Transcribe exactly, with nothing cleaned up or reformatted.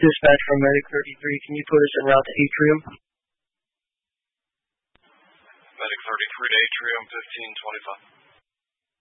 Dispatch from Medic thirty-three, can you put us en route to Atrium? Medic thirty-three to Atrium, fifteen twenty-five.